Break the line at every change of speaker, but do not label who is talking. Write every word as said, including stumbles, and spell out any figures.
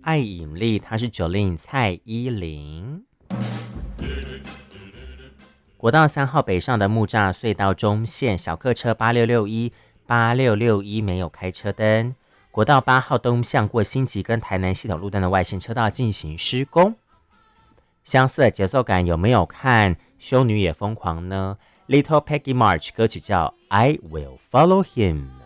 爱引力，她是 Jolin 蔡依林。国道三号北上的木栅隧道中线小客车八六六一八六六一没有开车灯。国道八号东向过新集跟台南系统路段的外线车道进行施工。相似的节奏感有没有看《修女也疯狂》呢？ Little Peggy March 歌曲叫 I Will Follow Him。